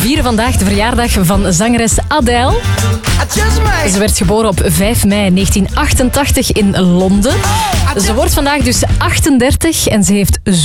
vieren vandaag de verjaardag van zangeres Adele. Ze werd geboren op 5 mei 1988 in Londen. Ze wordt vandaag dus 38 en ze heeft